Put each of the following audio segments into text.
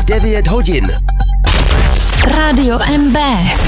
9 hodin. Rádio MB.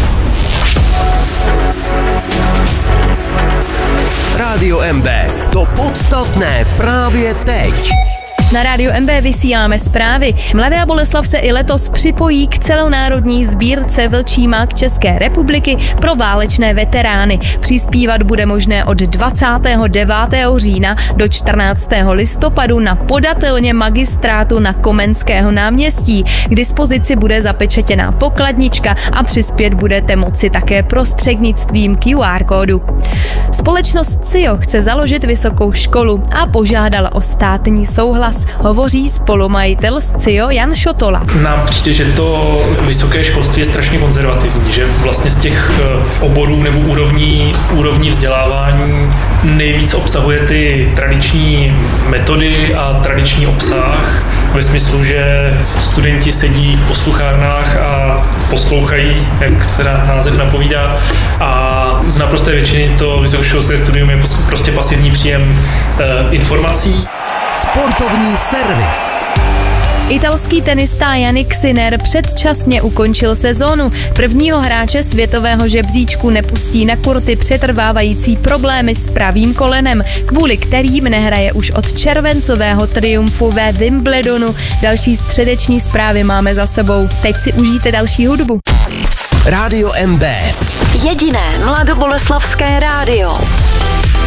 Rádio MB. To podstatné právě teď. Na Rádiu MB vysíláme zprávy. Mladá Boleslav se i letos připojí k celonárodní sbírce Vlčí mák České republiky pro válečné veterány. Přispívat bude možné od 29. října do 14. listopadu na podatelně magistrátu na Komenského náměstí. K dispozici bude zapečetěná pokladnička a přispět budete moci také prostřednictvím QR kódu. Společnost CIO chce založit vysokou školu a požádala o státní souhlas. Hovoří spolumajitel z CIO Jan Šotola. Nám přijde, že to vysoké školství je strašně konzervativní, že vlastně z těch oborů nebo úrovní vzdělávání nejvíc obsahuje ty tradiční metody a tradiční obsah, ve smyslu, že studenti sedí v posluchárnách a poslouchají, jak teda název napovídá, a z naprosté většiny to vysokoškolské studium je prostě pasivní příjem informací. Sportovní servis. Italský tenista Jannik Sinner předčasně ukončil sezónu. Prvního hráče světového žebříčku nepustí na kurty přetrvávající problémy s pravým kolenem, kvůli kterým nehraje už od červencového triumfu ve Wimbledonu. Další středeční zprávy máme za sebou. Teď si užijte další hudbu. Rádio MB. Jediné mladoboleslavské rádio.